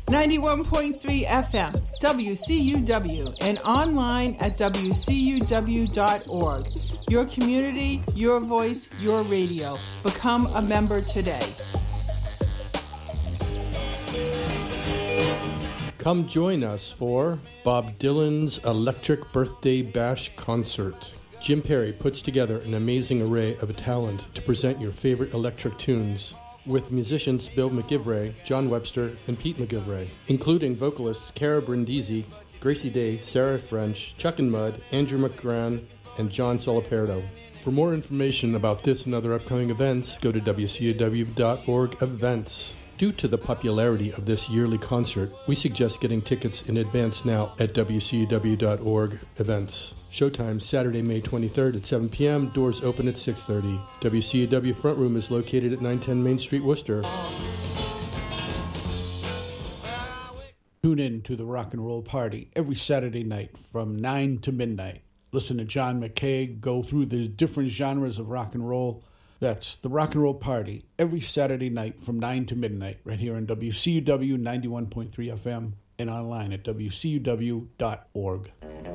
91.3 FM, WCUW, and online at WCUW.org. Your community, your voice, your radio. Become a member today. Come join us for Bob Dylan's Electric Birthday Bash Concert. Jim Perry puts together an amazing array of talent to present your favorite electric tunes with musicians Bill McGivray, John Webster, and Pete McGivray, including vocalists Cara Brindisi, Gracie Day, Sarah French, Chuck and Mud, Andrew McGran, and John Soloperto. For more information about this and other upcoming events, go to wcuw.org events. Due to the popularity of this yearly concert, we suggest getting tickets in advance now at wcuw.org events. Showtime Saturday, May 23rd at 7 p.m. Doors open at 6:30. WCUW Front Room is located at 910 Main Street, Worcester. Tune in to the Rock and Roll Party every Saturday night from 9 to midnight. Listen to John McKay go through the different genres of rock and roll. That's the Rock and Roll Party every Saturday night from 9 to midnight right here on WCUW 91.3 FM and online at WCUW.org.